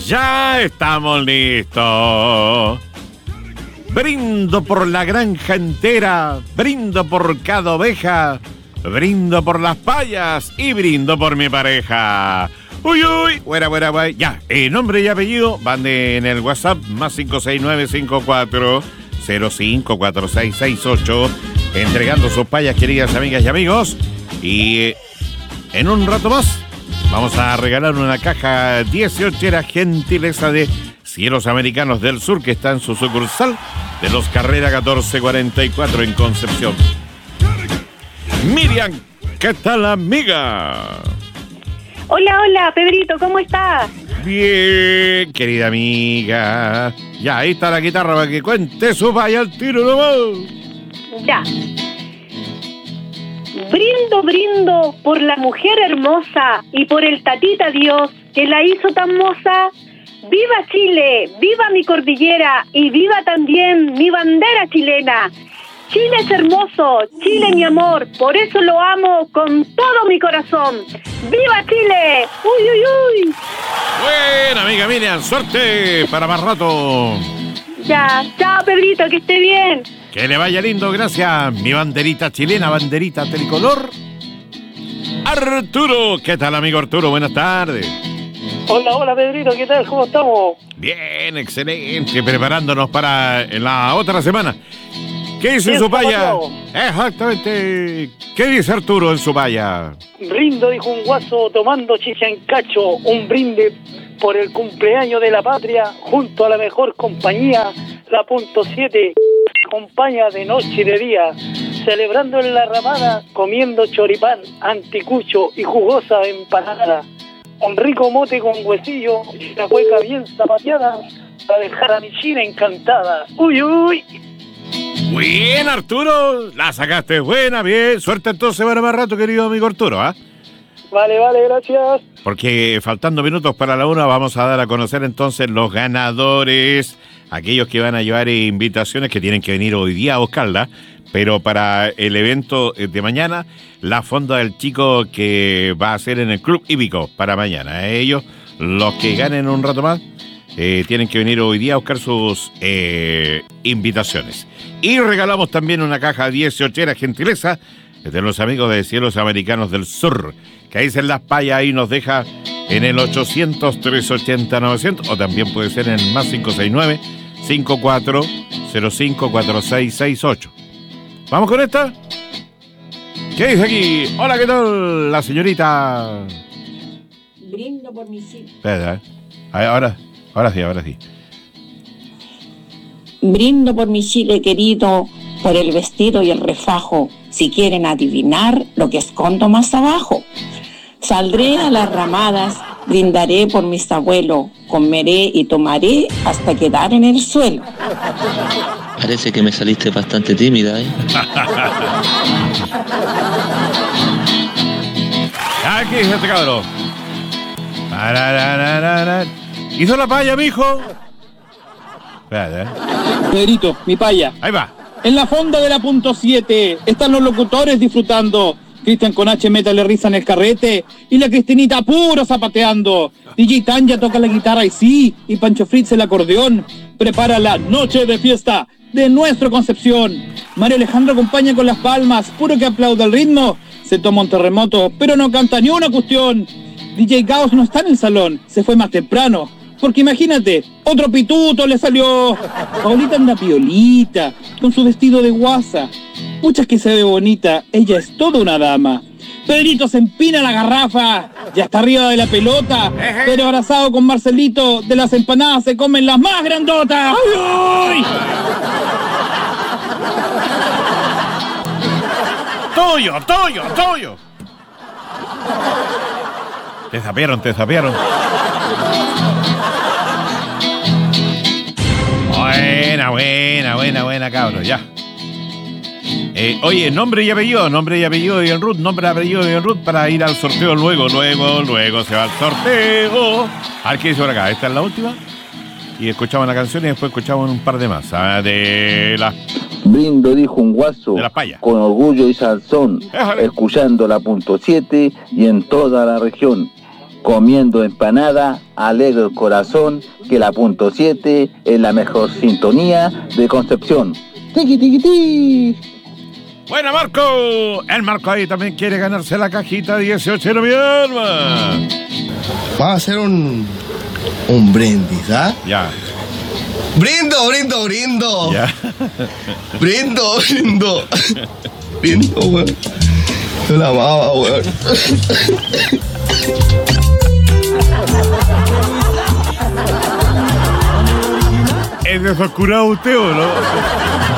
Ya estamos listos. Brindo por la granja entera, brindo por cada oveja, brindo por las payas y brindo por mi pareja. Uy, buena, guay. Ya, nombre y apellido van en el WhatsApp más 569-5405-4668, entregando sus payas, queridas amigas y amigos. Y en un rato más vamos a regalar una caja 18era gentileza de Cielos Americanos del Sur, que está en su sucursal de Los Carrera 1444 en Concepción. Miriam, ¿qué tal, amiga? Hola, Pedrito, ¿cómo estás? Bien, querida amiga. Ya, ahí está la guitarra para que cuente su paya al tiro nomás. Ya. Brindo por la mujer hermosa y por el tatita Dios que la hizo tan moza. ¡Viva Chile! ¡Viva mi cordillera! Y ¡viva también mi bandera chilena! Chile es hermoso, Chile mi amor, por eso lo amo con todo mi corazón. ¡Viva Chile! ¡Uy! Buena, amiga Miriam, suerte para más rato. Ya, chao Pedrito, que esté bien. Que le vaya lindo, gracias. Mi banderita chilena, banderita tricolor. Arturo, ¿qué tal, amigo Arturo? Buenas tardes. Hola Pedrito, ¿qué tal? ¿Cómo estamos? Bien, excelente, preparándonos para la otra semana. ¿Qué dice su paya? Exactamente. ¿Qué dice Arturo en su paya? Brindo, dijo un guaso tomando chicha en cacho, un brinde por el cumpleaños de la patria, junto a la mejor compañía, la punto 7, acompaña de noche y de día, celebrando en la ramada, comiendo choripán, anticucho y jugosa empanada, un rico mote con huesillo y una cueca bien zapateada, para dejar a mi china encantada. ¡Uy! Bien, Arturo, la sacaste buena, bien. Suerte entonces para más rato, querido amigo Arturo, ¿ah? Vale, gracias. Porque faltando minutos para la una vamos a dar a conocer entonces los ganadores, aquellos que van a llevar invitaciones que tienen que venir hoy día a buscarla, pero para el evento de mañana, la fonda del chico que va a ser en el Club Hípico para mañana. Ellos, los que ganen un rato más, tienen que venir hoy día a buscar sus invitaciones. Y regalamos también una caja 18era gentileza de los amigos de Cielos Americanos del Sur, que ahí en las payas, ahí nos deja en el 800-380-900, o también puede ser en el más 569-5405-4668. ¿Vamos con esta? ¿Qué dice aquí? Hola, ¿qué tal? La señorita. Brindo por mis hijos. Espera, ahora sí. Brindo por mi Chile querido, por el vestido y el refajo, si quieren adivinar lo que escondo más abajo. Saldré a las ramadas, brindaré por mis abuelos, comeré y tomaré hasta quedar en el suelo. Parece que me saliste bastante tímida, ¿eh? Aquí es este cabrón. ¿Hizo la paya, mijo? Espérate, Pedrito, mi paya. Ahí va. En la fonda de la punto 7 están los locutores disfrutando. Cristian con H métale risa en el carrete y la Cristinita puro zapateando. DJ Tanya toca la guitarra y Pancho Fritz el acordeón. Prepara la noche de fiesta de nuestra Concepción. Mario Alejandro acompaña con las palmas, puro que aplauda el ritmo. Se toma un terremoto, pero no canta ni una cuestión. DJ Gauss no está en el salón, se fue más temprano. Porque imagínate, otro pituto le salió. Paulita anda piolita, con su vestido de guasa. Muchas que se ve bonita, ella es toda una dama. Pedrito se empina la garrafa, ya está arriba de la pelota, pero abrazado con Marcelito, de las empanadas se comen las más grandotas. ¡Ay! ¡Tuyo! Te sapearon. Buena, cabros, ya. Oye, nombre y apellido y el root, para ir al sorteo luego se va al sorteo. A ver qué dice por acá, esta es la última. Y escuchamos la canción y después escuchamos un par de más. De la... Brindo, dijo un guaso, de la paya, con orgullo y salsón, Éjale. escuchando la punto 7 y en toda la región. comiendo empanada, alegro el corazón, que la punto 7 es la mejor sintonía de Concepción. ¡Tiqui, tiqui, ti! Buena, Marco. El Marco ahí también quiere ganarse la cajita 18, mi alma. Vamos a hacer un brindis, ¿ah? Ya. Brindo. Ya. Brindo, weón. Yo la amaba, weón. ¿Es desoscurado usted o no?